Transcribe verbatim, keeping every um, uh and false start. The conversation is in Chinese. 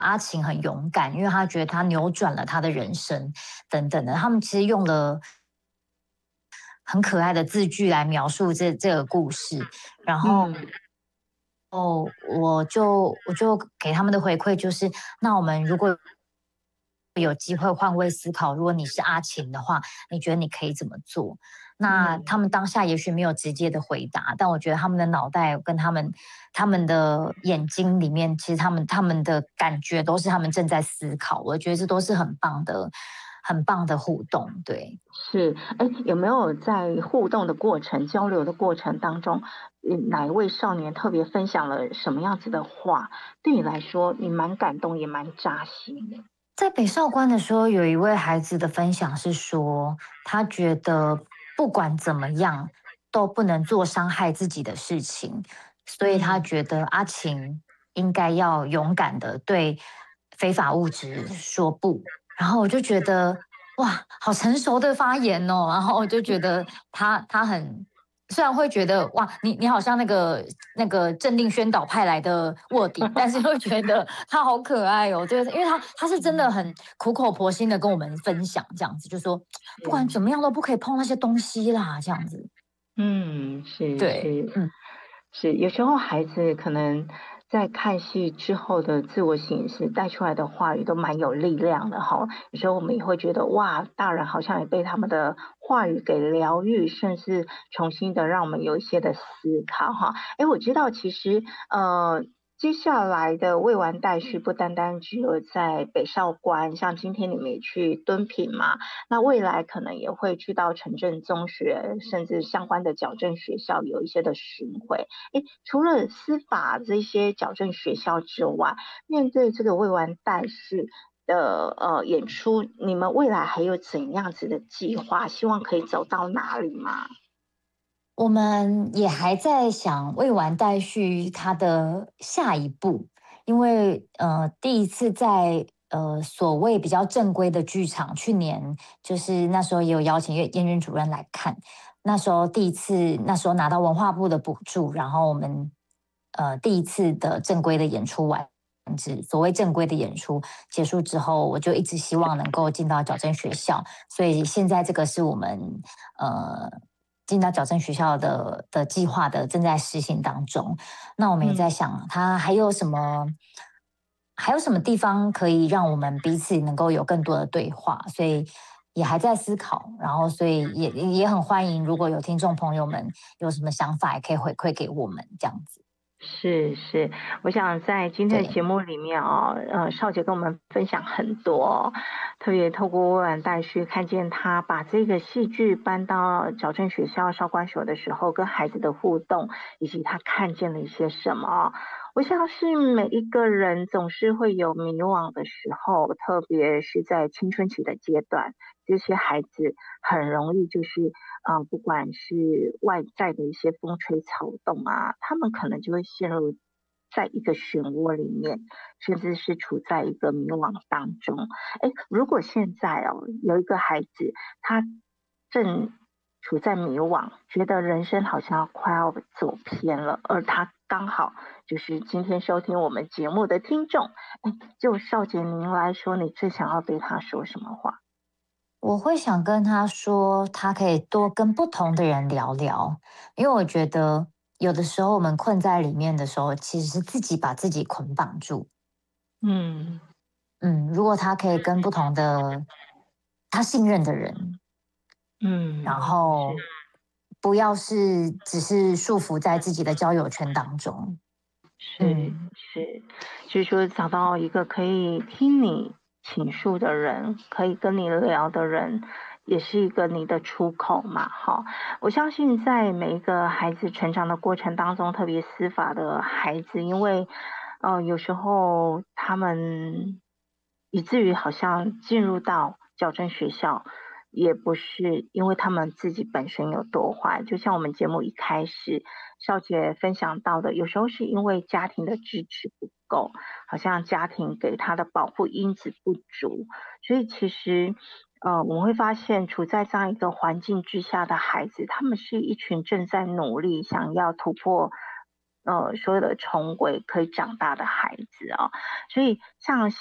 阿晴很勇敢，因为他觉得他扭转了他的人生等等的。他们其实用了很可爱的字句来描述这这个故事，然后。 嗯哦，我就我就给他们的回馈就是，那我们如果有机会换位思考，如果你是阿晴的话，你觉得你可以怎么做？那嗯他们当下也许没有直接的回答，但我觉得他们的脑袋跟他们他们的眼睛里面，其实他们他们的感觉都是他们正在思考。我觉得这都是很棒的、很棒的互动。对， 是，哎，有没有在互动的过程、交流的过程当中，嗯哪一位少年特别分享了什么样子的话，对你来说，你蛮感动，也蛮扎心的？ 在北少关的时候，有一位孩子的分享是说，他觉得不管怎么样都不能做伤害自己的事情，所以他嗯觉得阿晴应该要勇敢的对非法物质说不。然后我就觉得哇，好成熟的发言哦。然后我就觉得他他很虽然会觉得哇，你你好像那个那个政令宣导派来的卧底，但是又觉得他好可爱哦。对，因为他他是真的嗯， 很苦口婆心的跟我们分享，这样子就说不管怎是， 么样都不可以碰那些东西啦，这样子。 嗯，是对， 是嗯。 是，有时候孩子可能在看戏之后的自我醒思带出来的话语都蛮有力量的哈。有时候我们也会觉得哇，大人好像也被他们的话语给疗愈，甚至重新的让我们有一些的思考哈。诶，我知道其实呃。接下来的未完待续，不单单只有在北少关，像今天你们也去敦品嘛，那未来可能也会去到城镇中学，甚至相关的矫正学校有一些的巡回。诶，除了司法这些矫正学校之外，面对这个未完待续的呃演出，你们未来还有怎样子的计划？希望可以走到哪里吗？ 我们也还在想未完待续它的下一步，因为呃，第一次在呃所谓比较正规的剧场，去年就是那时候也有邀请燕燕君主任来看，那时候第一次那时候拿到文化部的补助，然后我们呃第一次的正规的演出完。所谓正规的演出结束之后，我就一直希望能够进到矫正学校，所以现在这个是我们呃进到矫正学校的的计划的正在实行当中。那我们也在嗯。 想，它还有什么还有什么地方可以让我们彼此能够有更多的对话，所以也还在思考。然后，所以也也很欢迎，如果有听众朋友们有什么想法，也可以回馈给我们这样子。 是是，我想在今天的节对。 目里面哦，呃，少杰跟我们分享很多哦，特别透过未完待续，看见他把这个戏剧搬到矫正学校少管所的时候，跟孩子的互动，以及他看见了一些什么哦。我相信每一个人总是会有迷惘的时候，特别是在青春期的阶段，这些孩子很容易就是，呃，不管是外在的一些风吹草动啊，他们可能就会陷入在一个漩涡里面，甚至是处在一个迷惘当中。诶，如果现在哦，有一个孩子，他正处在迷惘，觉得人生好像快要走偏了，而他刚好就是今天收听我们节目的听众，诶，就少杰您来说，你最想要对他说什么话？ 我会想跟他说，他可以多跟不同的人聊聊，因为我觉得有的时候我们困在里面的时候，其实是自己把自己捆绑住。 嗯嗯，如果他可以跟不同的他信任的人， 嗯， 然后不要是只是束缚在自己的交友圈当中。 是嗯， 是，就是说找到一个可以听你倾诉的人，可以跟你聊的人，也是一个你的出口嘛，哈。我相信在每一个孩子成长的过程当中，特别司法的孩子，因为呃有时候他们以至于好像进入到矫正学校，也不是因为他们自己本身有多坏，就像我们节目一开始少姐分享到的，有时候是因为家庭的支持不够，好像家庭给他的保护因子不足，所以其实呃，我们会发现处在这样一个环境之下的孩子，他们是一群正在努力想要突破呃所有的重轨可以长大的孩子啊。所以像